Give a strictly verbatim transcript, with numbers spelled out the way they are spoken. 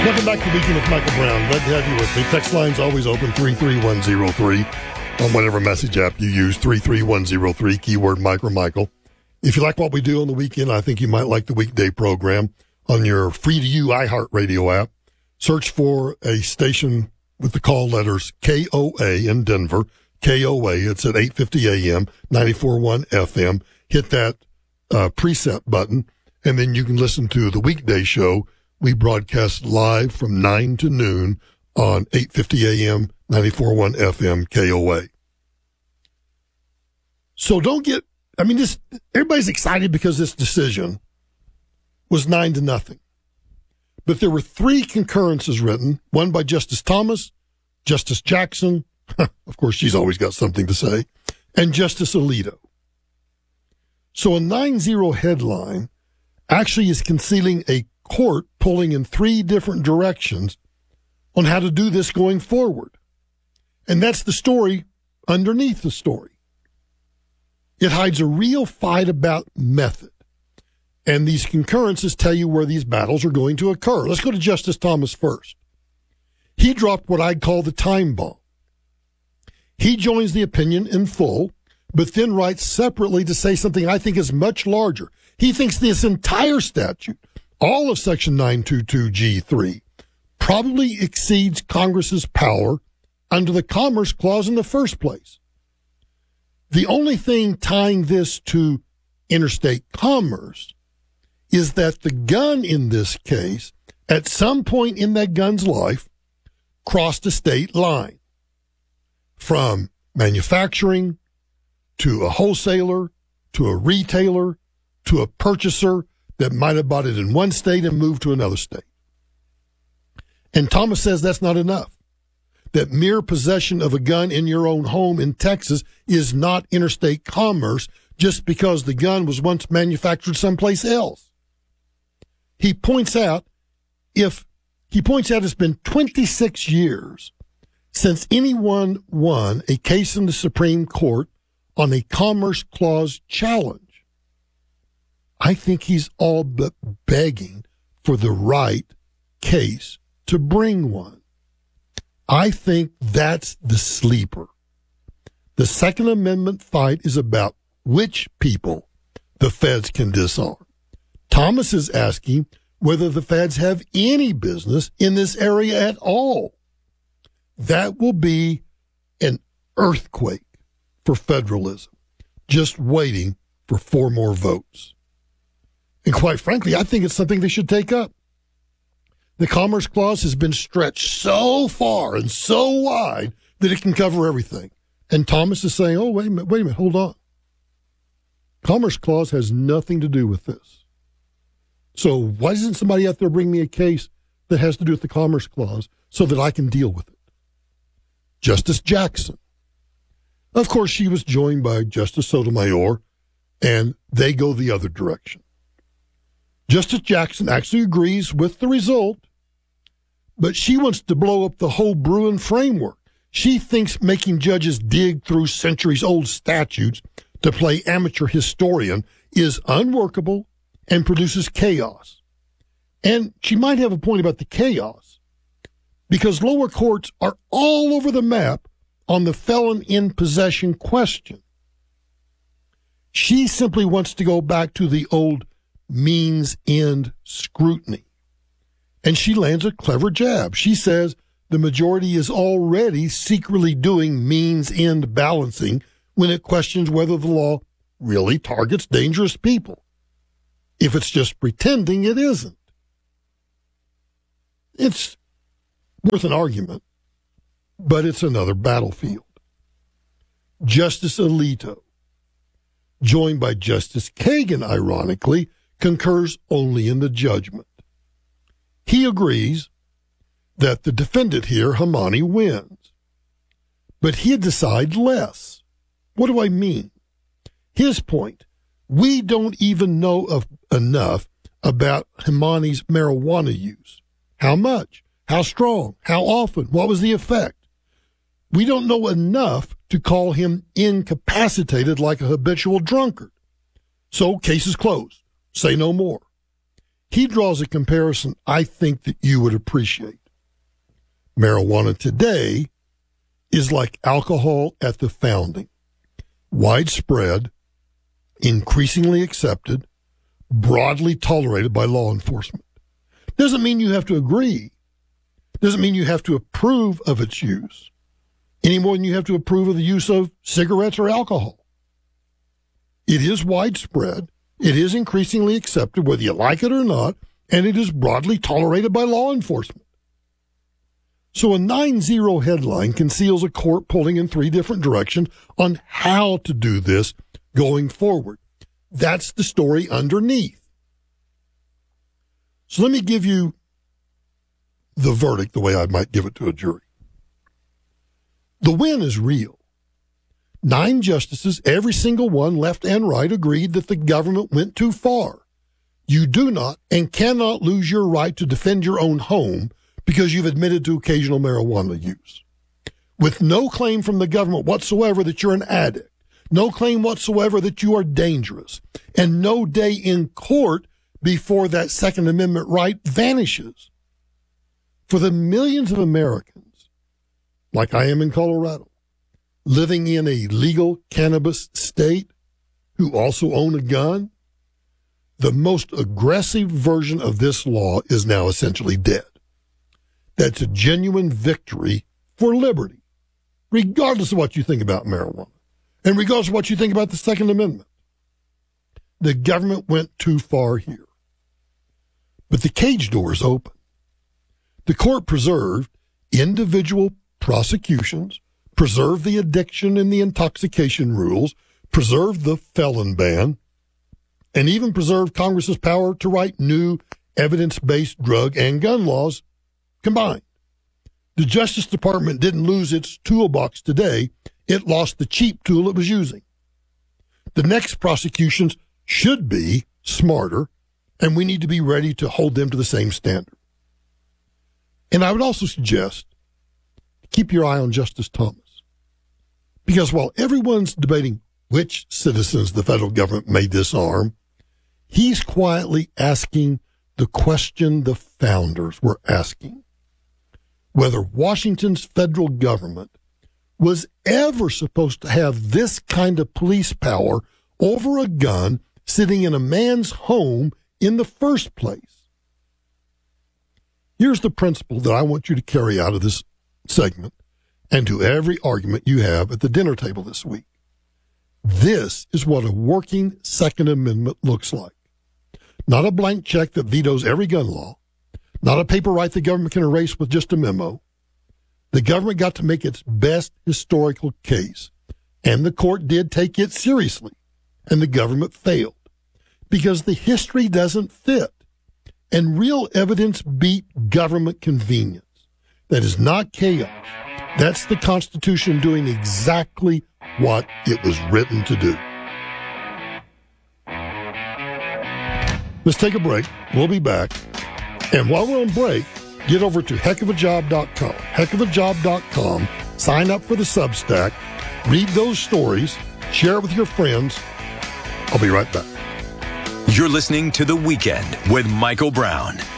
Welcome back to Weekend with Michael Brown. Glad to have you with me. Text line's always open, three three one zero three. On whatever message app you use, three three one zero three, keyword Mike or Michael. If you like what we do on the weekend, I think you might like the weekday program on your free-to-you iHeartRadio app. Search for a station with the call letters K O A in Denver. K O A, it's at eight fifty a.m., ninety-four point one F M. Hit that uh, preset button, and then you can listen to the weekday show. We broadcast live from nine to noon on eight fifty a.m., ninety-four point one F M, K O A. So don't get, I mean, this, everybody's excited because this decision was nine to nothing. But there were three concurrences written, one by Justice Thomas, Justice Jackson, of course she's always got something to say, and Justice Alito. So a nine zero headline actually is concealing a court pulling in three different directions on how to do this going forward. And that's the story underneath the story. It hides a real fight about method. And these concurrences tell you where these battles are going to occur. Let's go to Justice Thomas first. He dropped what I'd call the time bomb. He joins the opinion in full, but then writes separately to say something I think is much larger. He thinks this entire statute, all of Section nine twenty-two G three, probably exceeds Congress's power under the Commerce Clause in the first place. The only thing tying this to interstate commerce is that the gun in this case, at some point in that gun's life, crossed a state line. From manufacturing to a wholesaler to a retailer to a purchaser that might have bought it in one state and moved to another state. And Thomas says that's not enough. That mere possession of a gun in your own home in Texas is not interstate commerce just because the gun was once manufactured someplace else. He points out if he points out it's been twenty-six years since anyone won a case in the Supreme Court on a Commerce Clause challenge. I think he's all but begging for the right case to bring one. I think that's the sleeper. The Second Amendment fight is about which people the feds can disarm. Thomas is asking whether the feds have any business in this area at all. That will be an earthquake for federalism, just waiting for four more votes. And quite frankly, I think it's something they should take up. The Commerce Clause has been stretched so far and so wide that it can cover everything. And Thomas is saying, oh, wait a minute, wait a minute, hold on. Commerce Clause has nothing to do with this. So why doesn't somebody out there bring me a case that has to do with the Commerce Clause so that I can deal with it? Justice Jackson. Of course, she was joined by Justice Sotomayor, and they go the other direction. Justice Jackson actually agrees with the result, but she wants to blow up the whole Bruin framework. She thinks making judges dig through centuries-old statutes to play amateur historian is unworkable and produces chaos. And she might have a point about the chaos, because lower courts are all over the map on the felon in possession question. She simply wants to go back to the old means end scrutiny. And she lands a clever jab. She says the majority is already secretly doing means end balancing when it questions whether the law really targets dangerous people. If it's just pretending it isn't. It's worth an argument, but it's another battlefield. Justice Alito, joined by Justice Kagan, ironically, concurs only in the judgment. He agrees that the defendant here, Hamani, wins. But he'd decide less. What do I mean? His point, we don't even know of enough about Hamani's marijuana use. How much? How strong? How often? What was the effect? We don't know enough to call him incapacitated like a habitual drunkard. So case is closed. Say no more. he draws a comparison I think that you would appreciate. Marijuana today is like alcohol at the founding. Widespread, increasingly accepted, broadly tolerated by law enforcement. Doesn't mean you have to agree. Doesn't mean you have to approve of its use, any more than you have to approve of the use of cigarettes or alcohol. It is widespread. It is increasingly accepted, whether you like it or not, and it is broadly tolerated by law enforcement. So a nine zero headline conceals a court pulling in three different directions on how to do this going forward. That's the story underneath. So let me give you the verdict the way I might give it to a jury. The win is real. Nine justices, every single one, left and right, agreed that the government went too far. You do not and cannot lose your right to defend your own home because you've admitted to occasional marijuana use. With no claim from the government whatsoever that you're an addict, no claim whatsoever that you are dangerous, and no day in court before that Second Amendment right vanishes. For the millions of Americans, like I am in Colorado, living in a legal cannabis state, who also own a gun, the most aggressive version of this law is now essentially dead. That's a genuine victory for liberty, regardless of what you think about marijuana, and regardless of what you think about the Second Amendment. The government went too far here. But the cage door is open. The court preserved individual prosecutions, preserved the addiction and the intoxication rules, preserved the felon ban, and even preserved Congress's power to write new evidence-based drug and gun laws combined. The Justice Department didn't lose its toolbox today. It lost the cheap tool it was using. The next prosecutions should be smarter, and we need to be ready to hold them to the same standard. And I would also suggest keep your eye on Justice Thomas. Because while everyone's debating which citizens the federal government may disarm, he's quietly asking the question the founders were asking. Whether Washington's federal government was ever supposed to have this kind of police power over a gun sitting in a man's home in the first place. Here's the principle that I want you to carry out of this segment and to every argument you have at the dinner table this week. This is what a working Second Amendment looks like. Not a blank check that vetoes every gun law, not a paper right the government can erase with just a memo. The government got to make its best historical case, and the court did take it seriously, and the government failed because the history doesn't fit, and real evidence beat government convenience. That is not chaos. That's the Constitution doing exactly what it was written to do. Let's take a break. We'll be back. And while we're on break, get over to heck of a job dot com. heck of a job dot com. Sign up for the Substack. Read those stories. Share it with your friends. I'll be right back. You're listening to The Weekend with Michael Brown